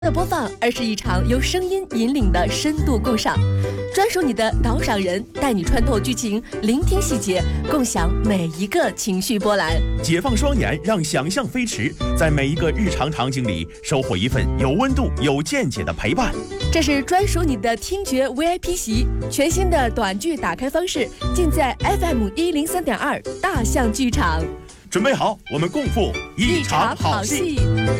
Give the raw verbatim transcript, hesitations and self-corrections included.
的播放，而是一场由声音引领的深度共赏，专属你的导赏人，带你穿透剧情，聆听细节，共享每一个情绪波澜。 解放双眼，让想象飞驰，在每一个日常场景里收获一份有温度、有见解的陪伴。 这是专属你的听觉 V I P 席，全新的短剧打开方式，尽在 F M 一零三点二大象剧场。 准备好，我们共赴一场好戏。